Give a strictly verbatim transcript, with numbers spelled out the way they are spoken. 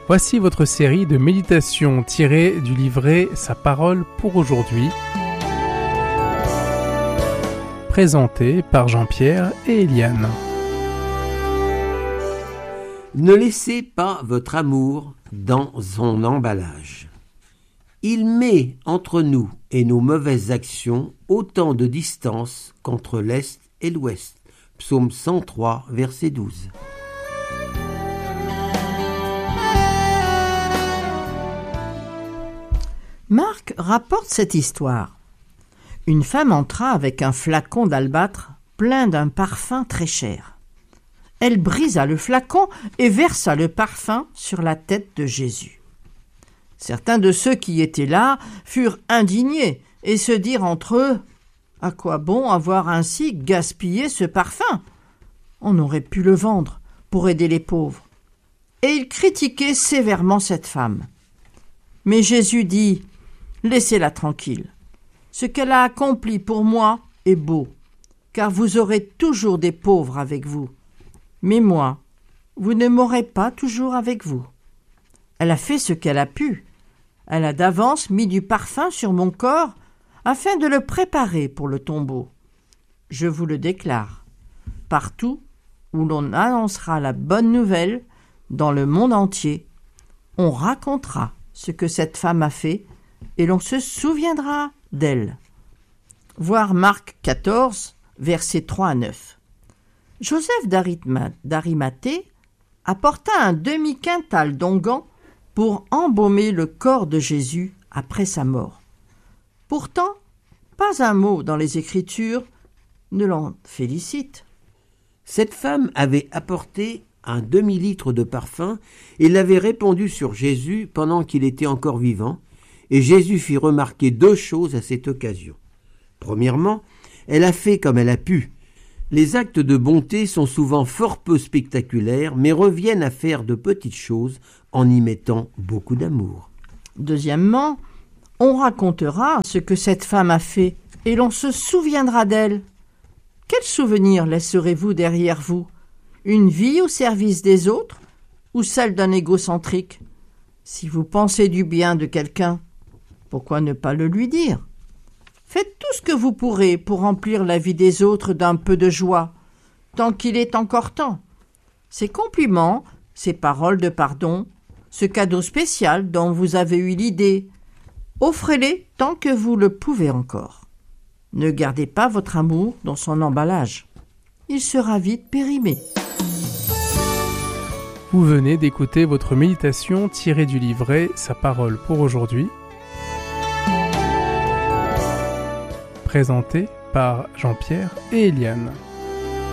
Voici votre série de méditations tirées du livret Sa parole pour aujourd'hui, présentée par Jean-Pierre et Eliane. Ne laissez pas votre amour dans son emballage. Il met entre nous et nos mauvaises actions autant de distance qu'entre l'Est et l'Ouest. Psaume cent trois, verset douze. Marc rapporte cette histoire. Une femme entra avec un flacon d'albâtre plein d'un parfum très cher. Elle brisa le flacon et versa le parfum sur la tête de Jésus. Certains de ceux qui étaient là furent indignés et se dirent entre eux « À quoi bon avoir ainsi gaspillé ce parfum ? On aurait pu le vendre pour aider les pauvres. » Et ils critiquaient sévèrement cette femme. Mais Jésus dit « Laissez-la tranquille. Ce qu'elle a accompli pour moi est beau, car vous aurez toujours des pauvres avec vous. Mais moi, vous ne m'aurez pas toujours avec vous. Elle a fait ce qu'elle a pu. Elle a d'avance mis du parfum sur mon corps afin de le préparer pour le tombeau. Je vous le déclare, partout où l'on annoncera la bonne nouvelle, dans le monde entier, on racontera ce que cette femme a fait et l'on se souviendra d'elle. Voir Marc quatorze, versets trois à neuf. Joseph d'Arimathée apporta un demi-quintal d'onguents pour embaumer le corps de Jésus après sa mort. Pourtant, pas un mot dans les Écritures ne l'en félicite. Cette femme avait apporté un demi-litre de parfum et l'avait répandu sur Jésus pendant qu'il était encore vivant, et Jésus fit remarquer deux choses à cette occasion. Premièrement, elle a fait comme elle a pu. Les actes de bonté sont souvent fort peu spectaculaires, mais reviennent à faire de petites choses en y mettant beaucoup d'amour. Deuxièmement, on racontera ce que cette femme a fait et l'on se souviendra d'elle. Quel souvenir laisserez-vous derrière vous ? Une vie au service des autres ou celle d'un égocentrique ? Si vous pensez du bien de quelqu'un, pourquoi ne pas le lui dire ? Faites tout ce que vous pourrez pour remplir la vie des autres d'un peu de joie, tant qu'il est encore temps. Ces compliments, ces paroles de pardon, ce cadeau spécial dont vous avez eu l'idée, offrez-les tant que vous le pouvez encore. Ne gardez pas votre amour dans son emballage. Il sera vite périmé. Vous venez d'écouter votre méditation tirée du livret Sa parole pour aujourd'hui, présenté par Jean-Pierre et Eliane.